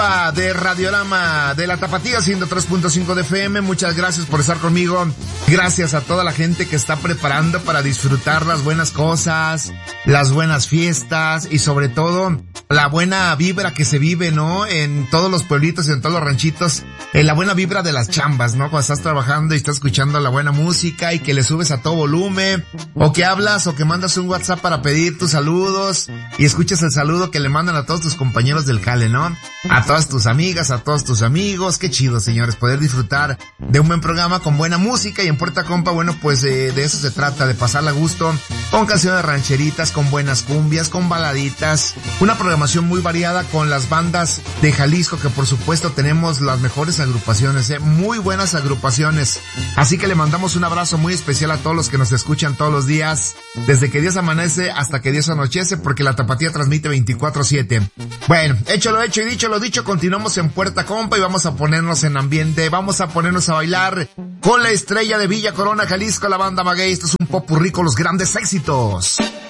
de Radiorama de la Tapatía 103.5 de FM. Muchas gracias por estar conmigo. Gracias a toda la gente que está preparando para disfrutar las buenas cosas, las buenas fiestas y sobre todo la buena vibra que se vive, ¿no? En todos los pueblitos y en todos los ranchitos, la buena vibra de las chambas, ¿no? Cuando estás trabajando y estás escuchando la buena música y que le subes a todo volumen, o que hablas o que mandas un WhatsApp para pedir tus saludos y escuchas el saludo que le mandan a todos tus compañeros del jale, ¿no? A todas tus amigas, a todos tus amigos. Qué chido, señores, poder disfrutar de un buen programa con buena música. Y en Puerta Compa, bueno, pues de eso se trata, de pasarla a gusto, con canciones rancheritas, con buenas cumbias, con baladitas, una programación muy variada con las bandas de Jalisco, que por supuesto tenemos las mejores agrupaciones, muy buenas agrupaciones. Así que le mandamos un abrazo muy especial a todos los que nos escuchan todos los días, desde que Dios amanece hasta que Dios anochece, porque la Tapatía transmite 24/7. Bueno, hecho lo hecho y dicho lo dicho, continuamos en Puerta Compa y vamos a ponernos en ambiente, vamos a ponernos a bailar con la estrella de Villa Corona, Jalisco, la banda Maguey. Esto es un popurrí con los grandes éxitos.